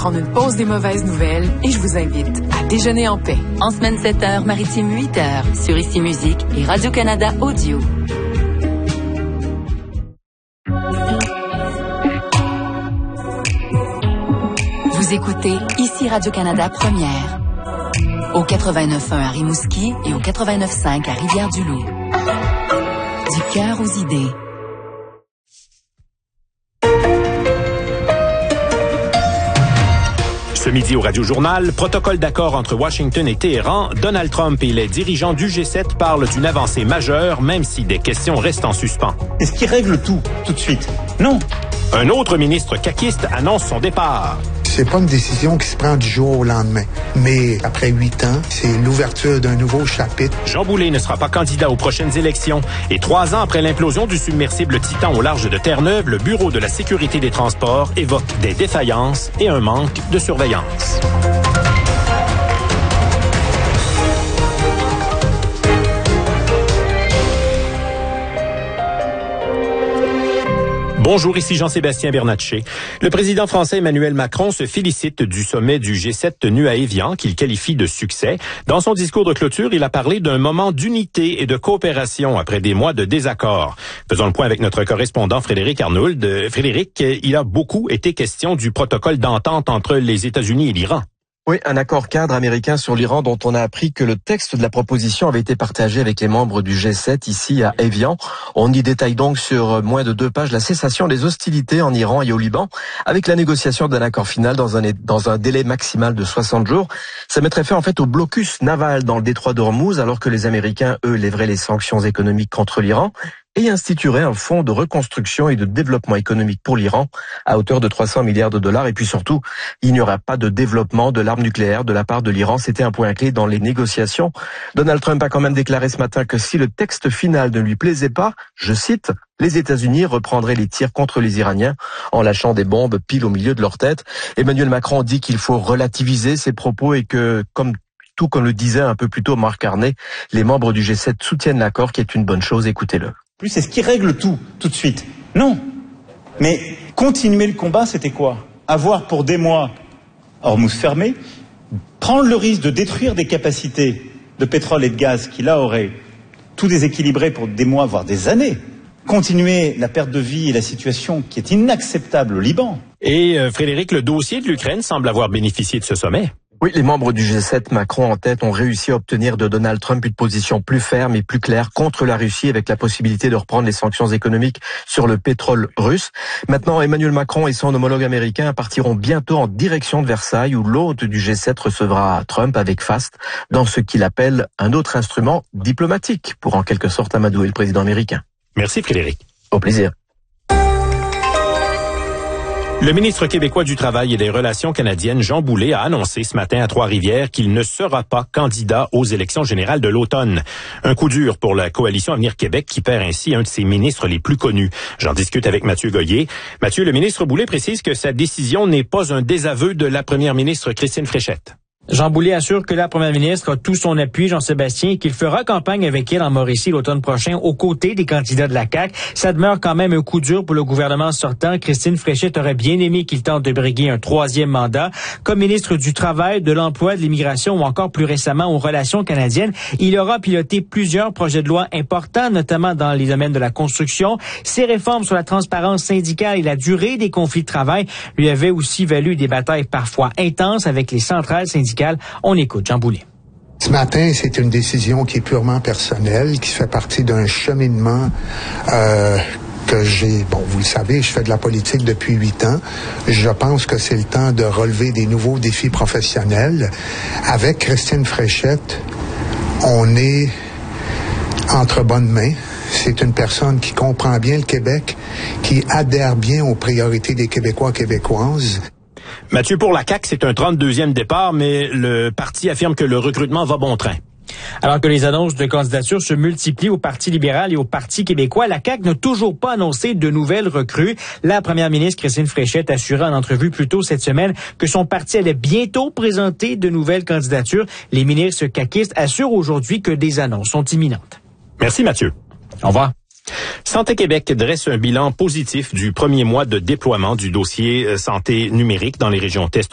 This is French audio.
Prendre une pause des mauvaises nouvelles et je vous invite à déjeuner en paix. En semaine 7h, Maritime 8h, sur Ici Musique et Radio-Canada Audio. Vous écoutez Ici Radio-Canada Première. Au 89.1 à Rimouski et au 89.5 à Rivière-du-Loup. Du cœur aux idées. Ce midi au Radio-Journal, protocole d'accord entre Washington et Téhéran, Donald Trump et les dirigeants du G7 parlent d'une avancée majeure, même si des questions restent en suspens. Est-ce qu'il règle tout de suite? Non. Un autre ministre caquiste annonce son départ. C'est pas une décision qui se prend du jour au lendemain. Mais après 8 ans, c'est l'ouverture d'un nouveau chapitre. Jean Boulet ne sera pas candidat aux prochaines élections. Et 3 ans après l'implosion du submersible Titan au large de Terre-Neuve, le Bureau de la sécurité des transports évoque des défaillances et un manque de surveillance. Bonjour, ici Jean-Sébastien Bernatchez. Le président français Emmanuel Macron se félicite du sommet du G7 tenu à Évian, qu'il qualifie de succès. Dans son discours de clôture, il a parlé d'un moment d'unité et de coopération après des mois de désaccords. Faisons le point avec notre correspondant Frédéric Arnould. Frédéric, il a beaucoup été question du protocole d'entente entre les États-Unis et l'Iran. Oui, un accord cadre américain sur l'Iran dont on a appris que le texte de la proposition avait été partagé avec les membres du G7 ici à Évian. On y détaille donc sur moins de 2 pages la cessation des hostilités en Iran et au Liban avec la négociation d'un accord final dans un délai maximal de 60 jours. Ça mettrait fin en fait au blocus naval dans le détroit d'Ormuz alors que les Américains, eux, lèveraient les sanctions économiques contre l'Iran et instituerait un fonds de reconstruction et de développement économique pour l'Iran à hauteur de 300 milliards de dollars. Et puis surtout, il n'y aura pas de développement de l'arme nucléaire de la part de l'Iran. C'était un point clé dans les négociations. Donald Trump a quand même déclaré ce matin que si le texte final ne lui plaisait pas, je cite, les États-Unis reprendraient les tirs contre les Iraniens en lâchant des bombes pile au milieu de leur tête. Emmanuel Macron dit qu'il faut relativiser ses propos et que, comme le disait un peu plus tôt Marc Carney, les membres du G7 soutiennent l'accord qui est une bonne chose. Écoutez-le. Plus, est-ce qu'il règle tout de suite? Non. Mais continuer le combat, c'était quoi? Avoir pour des mois Hormuz fermé, prendre le risque de détruire des capacités de pétrole et de gaz qui là auraient tout déséquilibré pour des mois, voire des années. Continuer la perte de vie et la situation qui est inacceptable au Liban. Et Frédéric, le dossier de l'Ukraine semble avoir bénéficié de ce sommet. Oui, les membres du G7, Macron en tête, ont réussi à obtenir de Donald Trump une position plus ferme et plus claire contre la Russie avec la possibilité de reprendre les sanctions économiques sur le pétrole russe. Maintenant, Emmanuel Macron et son homologue américain partiront bientôt en direction de Versailles où l'hôte du G7 recevra Trump avec faste dans ce qu'il appelle un autre instrument diplomatique pour en quelque sorte amadouer le président américain. Merci Frédéric. Au plaisir. Le ministre québécois du Travail et des Relations canadiennes, Jean Boulet, a annoncé ce matin à Trois-Rivières qu'il ne sera pas candidat aux élections générales de l'automne. Un coup dur pour la coalition Avenir Québec qui perd ainsi un de ses ministres les plus connus. J'en discute avec Mathieu Goyer. Mathieu, le ministre Boulet précise que sa décision n'est pas un désaveu de la première ministre Christine Fréchette. Jean Boulet assure que la première ministre a tout son appui, Jean-Sébastien, et qu'il fera campagne avec elle en Mauricie l'automne prochain aux côtés des candidats de la CAQ. Ça demeure quand même un coup dur pour le gouvernement sortant. Christine Fréchette aurait bien aimé qu'il tente de briguer un 3e mandat. Comme ministre du Travail, de l'Emploi, de l'Immigration ou encore plus récemment aux Relations canadiennes, il aura piloté plusieurs projets de loi importants, notamment dans les domaines de la construction. Ses réformes sur la transparence syndicale et la durée des conflits de travail lui avaient aussi valu des batailles parfois intenses avec les centrales syndicales. On écoute Jean Boulet. Ce matin, c'est une décision qui est purement personnelle, qui fait partie d'un cheminement que j'ai, vous le savez, je fais de la politique depuis 8 ans. Je pense que c'est le temps de relever des nouveaux défis professionnels. Avec Christine Fréchette, on est entre bonnes mains. C'est une personne qui comprend bien le Québec, qui adhère bien aux priorités des Québécois et Québécoises. Mathieu, pour la CAQ, c'est un 32e départ, mais le parti affirme que le recrutement va bon train. Alors que les annonces de candidature se multiplient au Parti libéral et au Parti québécois, la CAQ n'a toujours pas annoncé de nouvelles recrues. La première ministre Christine Fréchette assurait en entrevue plus tôt cette semaine que son parti allait bientôt présenter de nouvelles candidatures. Les ministres caquistes assurent aujourd'hui que des annonces sont imminentes. Merci Mathieu. Au revoir. Santé Québec dresse un bilan positif du premier mois de déploiement du dossier santé numérique dans les régions Est